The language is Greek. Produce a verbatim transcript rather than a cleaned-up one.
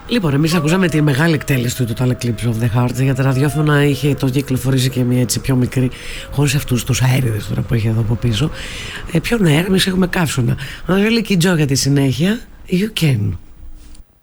Λοιπόν, εμείς ακούσαμε τη μεγάλη εκτέλεση του Total Eclipse of the Heart. Για τα ραδιόφωνα είχε το κυκλοφορήσει και μια έτσι πιο μικρή, χωρίς αυτούς τους αέριδες τώρα που έχει εδώ από πίσω. Ε, ποιον αέρα, εμείς έχουμε καύσωνα. Angelique Kidjo για τη συνέχεια. You Can.